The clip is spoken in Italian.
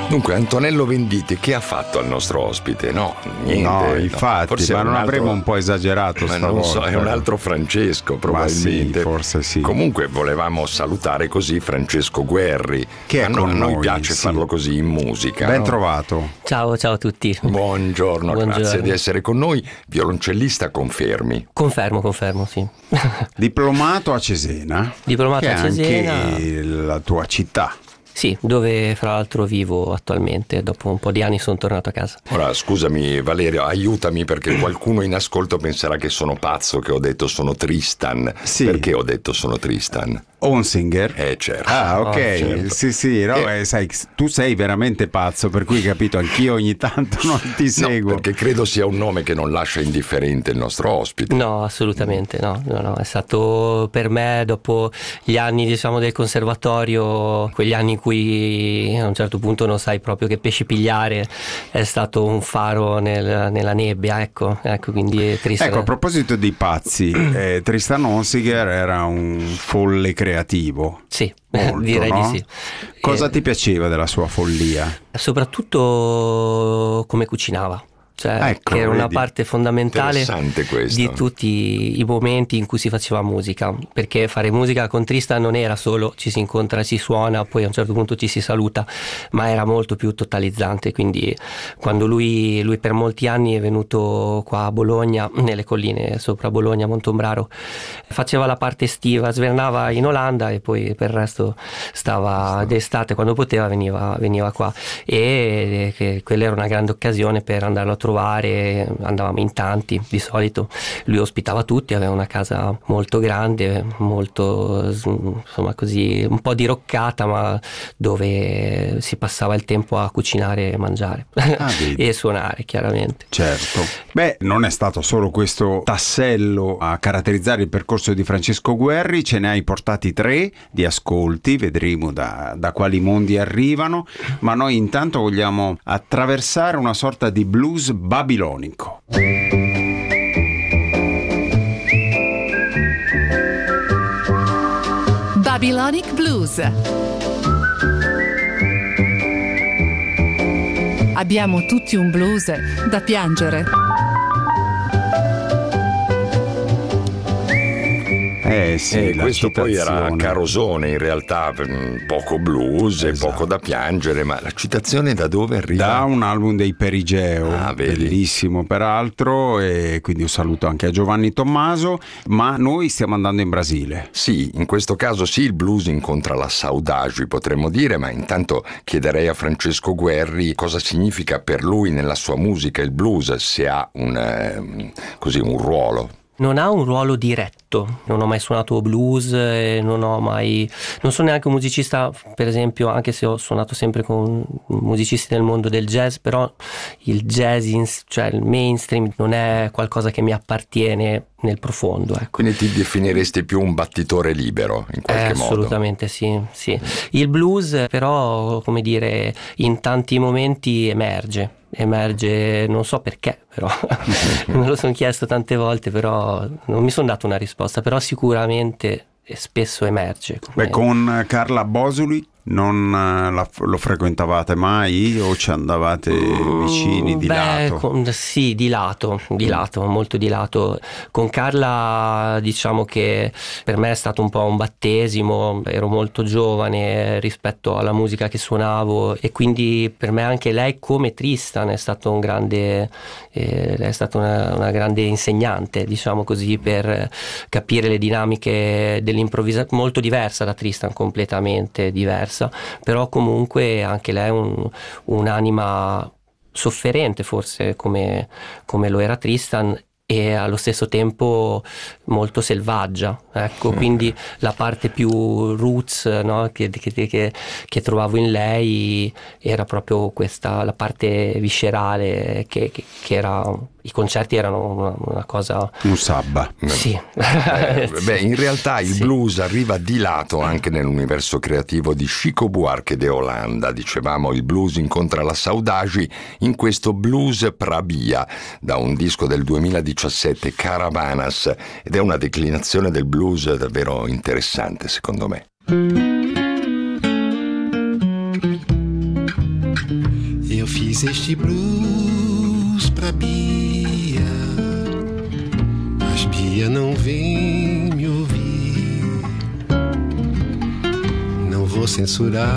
Dunque, Antonello Venditti, che ha fatto al nostro ospite? No, niente. No, infatti, Forse ma non altro... avremo un po' esagerato ma stavolta? non so, è un altro Francesco, probabilmente. Ma sì, forse sì. Comunque volevamo salutare così Francesco Guerri, che è con a noi noi, piace sì. farlo così in musica. Ben no? trovato. Ciao a tutti. Buongiorno, grazie di essere con noi. Violoncellista, confermi? Confermo, sì. Diplomato a Cesena. Diplomato che a Cesena. È anche la tua città. Sì, dove fra l'altro vivo attualmente, dopo un po' di anni sono tornato a casa. Ora, scusami Valerio, aiutami perché qualcuno in ascolto penserà che sono pazzo, che ho detto sono Tristan. Sì. Perché ho detto sono Tristan? Onsinger? Certo. Ah, ok, certo. sì, no, sai, tu sei veramente pazzo, per cui capito, anch'io ogni tanto non ti seguo. No, perché credo sia un nome che non lascia indifferente il nostro ospite. No, assolutamente no, è stato per me, dopo gli anni diciamo del conservatorio, quegli anni in cui a un certo punto non sai proprio che pesci pigliare, è stato un faro nella nebbia, ecco, quindi è triste. Ecco, a proposito di pazzi, Tristan Onsinger era un folle creativo. Sì, molto, direi no? di sì. Cosa ti piaceva della sua follia? Soprattutto come cucinava. Cioè, ecco, che era una vedi? parte fondamentale questo. di tutti i momenti in cui si faceva musica, perché fare musica con Tristan non era solo ci si incontra, si suona, poi a un certo punto ci si saluta, ma era molto più totalizzante. Quindi quando lui per molti anni è venuto qua a Bologna, nelle colline sopra Bologna, Montombraro, faceva la parte estiva, svernava in Olanda e poi per il resto stava d'estate, quando poteva veniva qua, e che quella era una grande occasione per andarlo a trovare. Andavamo in tanti di solito, lui ospitava tutti, aveva una casa molto grande, molto insomma così un po' diroccata, ma dove si passava il tempo a cucinare e mangiare e suonare, chiaramente. Certo. Beh, non è stato solo questo tassello a caratterizzare il percorso di Francesco Guerri, ce ne hai portati 3 di ascolti, vedremo da quali mondi arrivano, ma noi intanto vogliamo attraversare una sorta di blues babilonico. Babylonic Blues. Abbiamo tutti un blues da piangere. Sì, questo poi era citazione. carosone, in realtà poco blues e Esatto. poco da piangere, ma la citazione da dove arriva? Da un album dei Perigeo, vedi. bellissimo peraltro, e quindi un saluto anche a Giovanni Tommaso, ma noi stiamo andando in Brasile. Sì, in questo caso sì, il blues incontra la saudade, potremmo dire, ma intanto chiederei a Francesco Guerri cosa significa per lui nella sua musica il blues, se ha un ruolo. Non ha un ruolo diretto, non ho mai suonato blues, non sono neanche un musicista, per esempio, anche se ho suonato sempre con musicisti del mondo del jazz, però il jazz, cioè il mainstream, non è qualcosa che mi appartiene nel profondo, ecco. Quindi ti definiresti più un battitore libero, in qualche modo? Assolutamente sì. Il blues però, come dire, in tanti momenti emerge, non so perché, però me lo sono chiesto tante volte, però non mi sono dato una risposta, però sicuramente spesso emerge. Beh, con Carla Bosoli lo frequentavate mai o ci andavate vicini di lato? Sì, di lato, molto di lato. Con Carla diciamo che per me è stato un po' un battesimo, ero molto giovane rispetto alla musica che suonavo e quindi per me anche lei come Tristan è stato una grande insegnante, diciamo così, per capire le dinamiche dell'improvvisazione, molto diversa da Tristan, completamente diversa. Però comunque anche lei è un'anima sofferente, forse come lo era Tristan, e allo stesso tempo molto selvaggia, ecco. Quindi la parte più roots, no, che trovavo in lei era proprio questa, la parte viscerale, che era, i concerti erano una cosa, un sabba. sì. In realtà il Sì. blues arriva di lato anche nell'universo creativo di Chico Buarque de Holanda. Dicevamo, il blues incontra la saudade in questo Blues pra Bia, da un disco del 2017, Caravanas, ed è una declinazione del blues davvero interessante, secondo me. Fiz este blues pra Bia, mas Bia não vem me ouvir. Não vou censurar